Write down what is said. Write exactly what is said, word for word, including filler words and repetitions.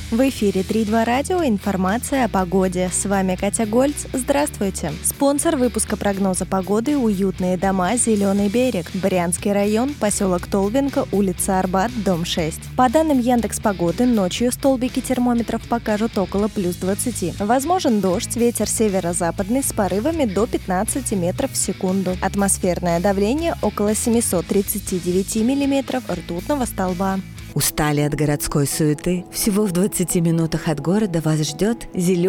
В эфире три два радио. Информация о погоде. С вами Катя Гольц. Здравствуйте. Спонсор выпуска прогноза погоды — уютные дома «Зеленый берег». Брянский район, поселок Толвинка, улица Арбат, дом шесть. По данным Яндекс.Погоды, ночью столбики термометров покажут около плюс двадцати. Возможен дождь, ветер северо-западный с порывами до пятнадцати метров в секунду. Атмосферное давление около семьсот тридцать девять миллиметров ртутного столба. Устали от городской суеты? Всего в двадцати минутах от города вас ждет зеленый